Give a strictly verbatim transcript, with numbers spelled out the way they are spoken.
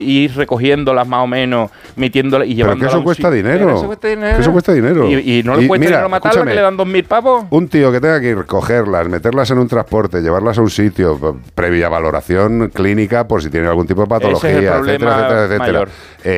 ir recogiéndolas más o menos, metiéndolas y llevándolas. Pero que eso cuesta dinero. Pero eso cuesta dinero. Que eso cuesta dinero. Y, y no le cuesta dinero matarlas, que le dan dos mil pavos. Un tío que tenga que ir, cogerlas, meterlas en un transporte, llevarlas a un sitio, previa valoración clínica por si tiene algún tipo de patología, Ese es el etcétera, problema etcétera, etcétera. mayor. Eh,